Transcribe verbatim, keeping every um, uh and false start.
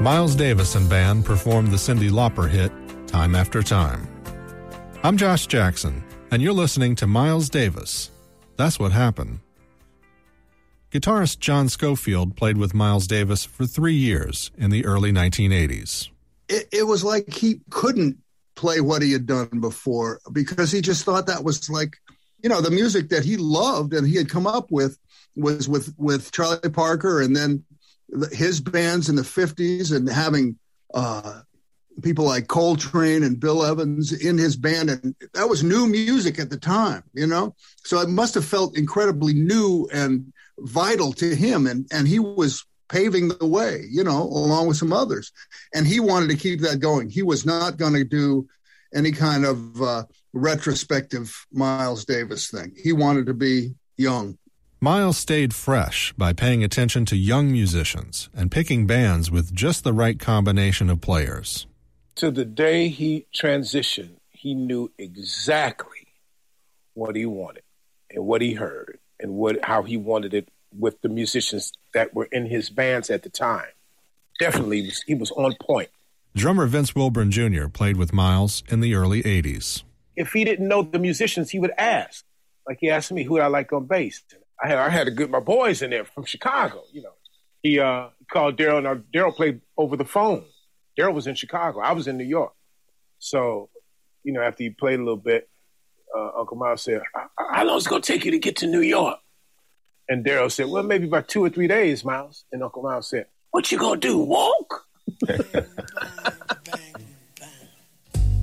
Miles Davis and band performed the Cyndi Lauper hit time after time. I'm Josh Jackson, and you're listening to Miles Davis. That's What Happened. Guitarist John Scofield played with Miles Davis for three years in the early nineteen eighties. It, it was like he couldn't play what he had done before because he just thought that was like, you know, the music that he loved and he had come up with was with, with Charlie Parker and then his bands in the fifties and having uh, people like Coltrane and Bill Evans in his band. And that was new music at the time, you know? So it must have felt incredibly new and vital to him. And, and he was paving the way, you know, along with some others. And he wanted to keep that going. He was not going to do any kind of uh, retrospective Miles Davis thing. He wanted to be young. Miles stayed fresh by paying attention to young musicians and picking bands with just the right combination of players. To the day he transitioned, he knew exactly what he wanted and what he heard and what how he wanted it with the musicians that were in his bands at the time. Definitely, he was, he was on point. Drummer Vince Wilburn Junior played with Miles in the early eighties. If he didn't know the musicians, he would ask. Like he asked me who I like on bass. I had I had a good my boys in there from Chicago. You know, he uh, called Daryl, and Daryl played over the phone. Daryl was in Chicago. I was in New York. So, you know, after he played a little bit, uh, Uncle Miles said, "How long is it gonna take you to get to New York?" And Daryl said, "Well, maybe about two or three days, Miles." And Uncle Miles said, "What you gonna do? Walk?"